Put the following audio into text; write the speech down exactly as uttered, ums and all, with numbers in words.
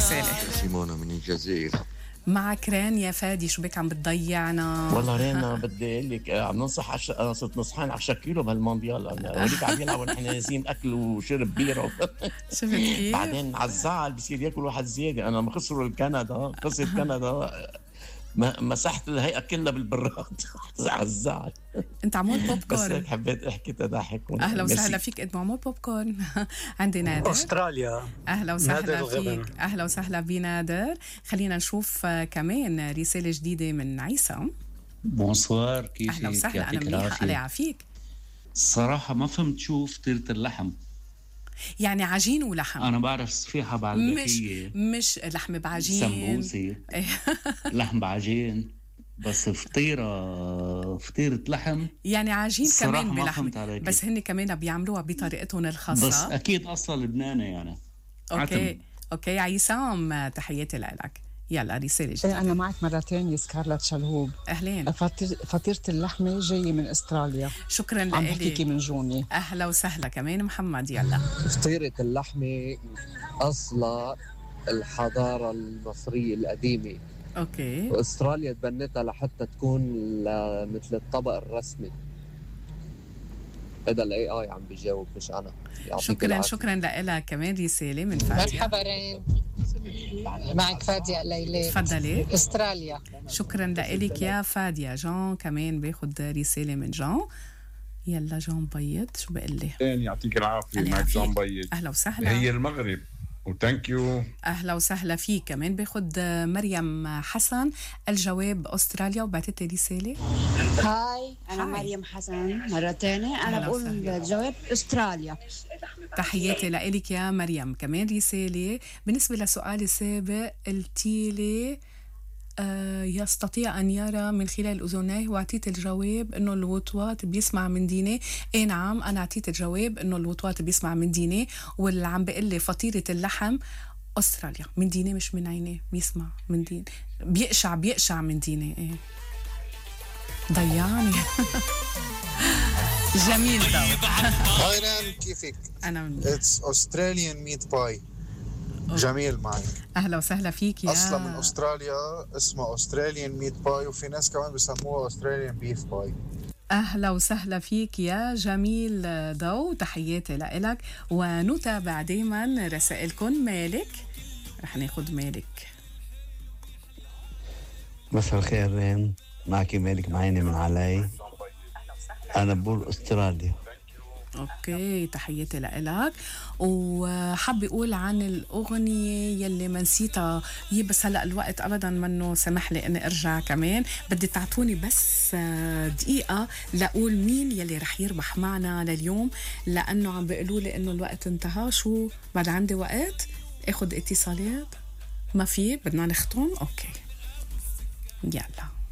رسالة. سيمونة من الجزائر. معك رين يا فادي، شو بك عم بتضيعنا؟ والله رينا بدي اقول لك عم ننصح عش... انا صرت نصحان عشرة كيلو بهالمونديال، انا وليك عم يلعبوا نحن ناسين اكل وشرب بيره شفت كيف؟ بعدين على الزعل بصير ياكل واحد زياده. انا خسروا الكندا، خسرت كندا مسحت الهيئه كلها بالبراد على الزعل. انت عمول بوب بس كورن. هيك حبيت احكي تضحك. اهلا وسهلا فيك، انت معمول بوب كورن. عندي نادر استراليا. اهلا وسهلا فيك، اهلا وسهلا بنادر. خلينا نشوف كمان رساله جديده من عيسى. بونسوار، كيفك؟ اهلا وسهلا، انا منيحه، الله يعافيك. الصراحه ما فهمت شو فطيره اللحم. يعني عجين ولحم. انا بعرف صفيحه بعلبكيه، مش مش لحم بعجين، سمبوسه لحم بعجين، بس فطيره فطيره لحم يعني عجين كمان بلحم، بس هن كمان بيعملوها بطريقتهم الخاصه، بس اكيد اصلا لبناني يعني. اوكي عتم. اوكي عيسام، تحياتي لك. يلا رسالة جديدة. أنا معك مرة تانية سكارلت شلهوب. أهلين. فطيرة اللحمة جاية من أستراليا. شكرا لك. عم بحكيكي من جوني. أهلا وسهلا كمان محمد. يلا. فطيرة اللحمة أصلا الحضارة المصرية القديمة. أوكي. وأستراليا تبنتها لحتى تكون مثل الطبق الرسمي. هذا الاي اي عم بيجاوب مش انا. شكرا العافية. شكرا لك. كمان رساله من فاديه. مرحبا رين، معك فاديه ليلى. تفضلي. استراليا. شكرا لك يا فاديه. جون كمان باخد رساله من جون. يلا جون بيض، شو بقول لي؟ يعطيك العافيه. معك جون بيض. اهلا وسهلا. هي المغرب وثانك يو. اهلا وسهلا فيك. كمان باخد مريم حسن. الجواب استراليا، وبعتت لي رساله. هاي انا هاي. مريم حسن مره ثانيه. انا بقول الجواب استراليا. تحياتي لك يا مريم. كمان رساله بالنسبه لسؤالي السابق، قلتي لي آه يستطيع أن يرى من خلال أذنيه، واعطيت الجواب أنه الوطواط بيسمع من دينه. إيه نعم، أنا اعطيت الجواب أنه الوطواط بيسمع من دينه، واللي عم بقول لي فطيرة اللحم أستراليا من دينه مش من عينيه، بيسمع من دين، بيقشع بيقشع من دينه. إيه ضيعني. جميل ده. هاي ران، كيفك؟ أنا من It's Australian meat pie. جميل معك. اهلا وسهلا فيك. يا اصلا من استراليا، اسمها اوستراليان ميت باي، وفي ناس كمان بسموها اوستراليان بيف باي. اهلا وسهلا فيك يا جميل ضو. تحياتي لك. ونتابع دائما رسائلكم. مالك، رح ناخد مالك. مساء الخير رين، معك مالك معيني من علي. انا بقول استراليا. اوكي تحياتي لك. وحب اقول عن الاغنيه يلي ما نسيتها هي، بس هلا الوقت ابدا منه سمح لي اني ارجع. كمان بدي تعطوني بس دقيقه لاقول مين يلي رح يربح معنا لليوم، لانه عم بيقولوا لي انه الوقت انتهى. شو بعد عندي وقت اخذ اتصالات؟ ما في، بدنا نختم. اوكي يلا.